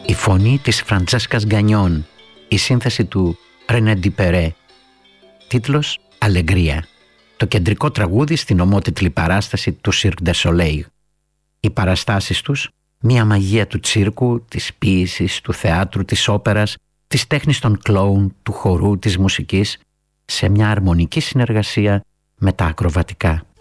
Η φωνή της Φραντσέσκας Γκανιόν, η σύνθεση του Ρενέ Ντιπερέ. Τίτλος «Αλεγκρία». Το κεντρικό τραγούδι στην ομότιτλη παράσταση του Cirque du Soleil. Οι παραστάσεις τους, μια μαγεία του τσίρκου, της ποίησης, του θεάτρου, της όπερας, της τέχνης των κλόουν, του χορού, της μουσικής, σε μια αρμονική συνεργασία με τα ακροβατικά.